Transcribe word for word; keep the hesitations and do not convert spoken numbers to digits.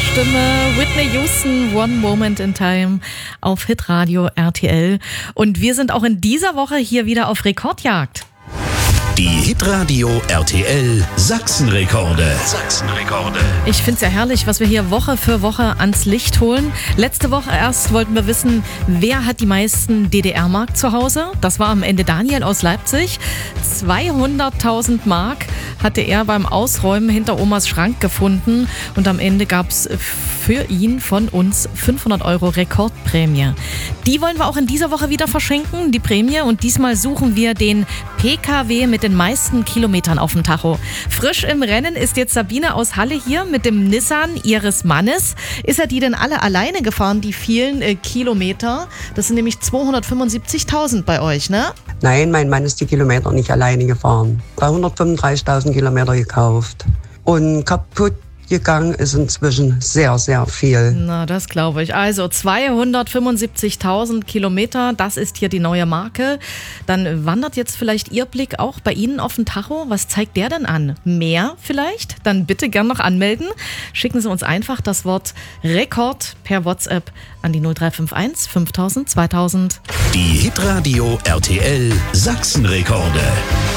Stimme. Whitney Houston, One Moment in Time auf Hitradio R T L. Und wir sind auch in dieser Woche hier wieder auf Rekordjagd. Die Hitradio R T L Sachsenrekorde. Sachsenrekorde. Ich find's ja herrlich, was wir hier Woche für Woche ans Licht holen. Letzte Woche erst wollten wir wissen, wer hat die meisten D D R-Mark zu Hause? Das war am Ende Daniel aus Leipzig. zweihunderttausend Mark hatte er beim Ausräumen hinter Omas Schrank gefunden. Und am Ende gab's für ihn von uns fünfhundert Euro Rekordprämie. Die wollen wir auch in dieser Woche wieder verschenken, die Prämie. Und diesmal suchen wir den P K W mit den meisten Kilometern auf dem Tacho. Frisch im Rennen ist jetzt Sabine aus Halle hier mit dem Nissan ihres Mannes. Ist er die denn alle alleine gefahren, die vielen äh, Kilometer? Das sind nämlich zweihundertfünfundsiebzigtausend bei euch, ne? Nein, mein Mann ist die Kilometer nicht alleine gefahren. dreihundertfünfunddreißigtausend Kilometer gekauft. Und kaputt gegangen ist inzwischen sehr, sehr viel. Na, das glaube ich. Also zweihundertfünfundsiebzigtausend Kilometer, das ist hier die neue Marke. Dann wandert jetzt vielleicht Ihr Blick auch bei Ihnen auf den Tacho. Was zeigt der denn an? Mehr vielleicht? Dann bitte gern noch anmelden. Schicken Sie uns einfach das Wort Rekord per WhatsApp an die null drei fünf eins fünftausend zweitausend. Die Hitradio R T L Sachsenrekorde.